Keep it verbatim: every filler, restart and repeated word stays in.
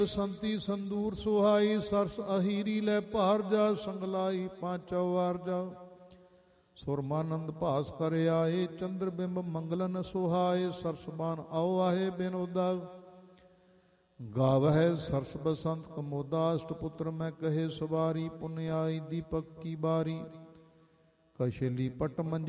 ਸੰਤੀ ਸੰਦੂਰ ਸੁਹਾਈ, ਸਰਸ ਅਹੀਰੀ ਲੈ ਭਾਰ ਜਾ, ਸੰਗਲਾਈ ਪਾਂਚੋ ਵਾਰ ਜਾ। ਸੁਰਮਾਨੰਦ ਭਾਸ ਕਰ ਆਏ, ਚੰਦਰ ਬਿੰਬ ਮੰਗਲਨ ਸੁਹਾਏ, ਸਰਸਬਾਨ ਆਓ ਆਹੇ ਬਿਨੋਦਾ। ਗਾਵਹਿ ਸਰਸ ਬਸੰਤ ਕਮੋਦਾ, ਅਸ਼ਟਪੁੱਤਰ ਮੈਂ ਕਹੇ ਸਵਾਰੀ, ਪੁਨਿਆਈ ਦੀਪਕ ਕੀ ਬਾਰੀ। ਕਸ਼ਲੀ ਪਟ ਮੰਜ